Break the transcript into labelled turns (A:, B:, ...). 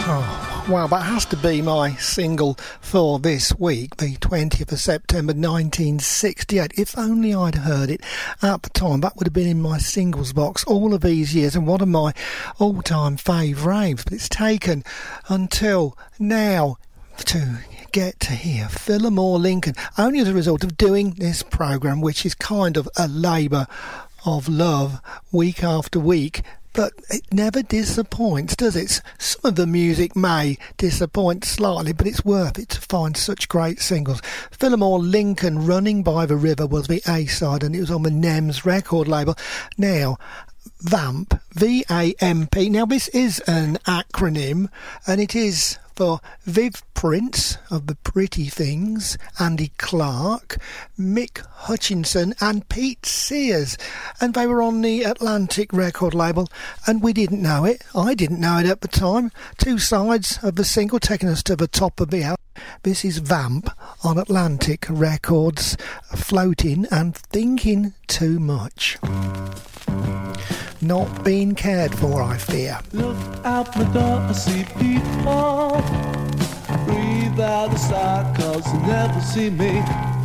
A: Well, that has to be my single for this week, the 20th of September 1968. If only I'd heard it at the time, that would have been in my singles box all of these years and one of my all-time favourites. But it's taken until now to get to hear Fillmore Lincoln, only as a result of doing this programme, which is kind of a labour of love week after week. But it never disappoints, does it? Some of the music may disappoint slightly, but it's worth it to find such great singles. Fillmore Lincoln, Running by the River, was the A-side, and it was on the NEMS record label. Now, VAMP, V-A-M-P. Now, this is an acronym, and it is for Viv Prince of the Pretty Things, Andy Clark, Mick Hutchinson and Pete Sears. And they were on the Atlantic record label, and we didn't know it. I didn't know it at the time. Two sides of the single taking us to the top of the album. This is Vamp on Atlantic Records, Floating and Thinking Too Much. Not being cared for, I fear.
B: Look out my door, I see people. Breathe out the side, 'cause they never see me.